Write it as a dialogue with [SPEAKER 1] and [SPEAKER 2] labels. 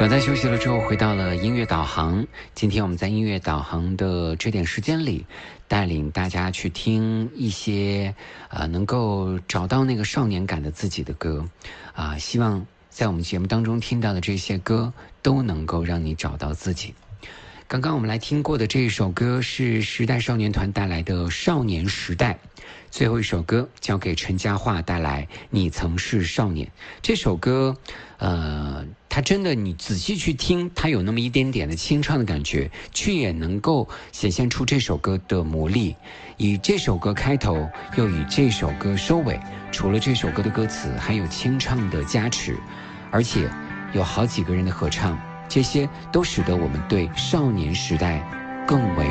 [SPEAKER 1] 短暂休息了之后，回到了音乐导航。今天我们在音乐导航的这点时间里，带领大家去听一些能够找到那个少年感的自己的歌希望在我们节目当中听到的这些歌都能够让你找到自己。刚刚我们来听过的这一首歌是时代少年团带来的《少年时代》，最后一首歌交给陈嘉桦带来《你曾是少年》。这首歌它真的你仔细去听，它有那么一点点的清唱的感觉，却也能够显现出这首歌的魔力。以这首歌开头，又以这首歌收尾，除了这首歌的歌词，还有清唱的加持，而且有好几个人的合唱，这些都使得我们对少年时代更为